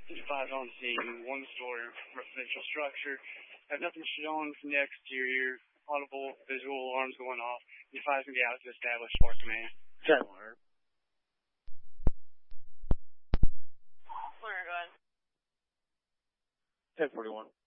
Five on scene, one-story residential structure. Have nothing shown from the exterior. Audible visual alarms going off. The five's going to be out to establish Force Command. 10. Where, go ahead. 1041.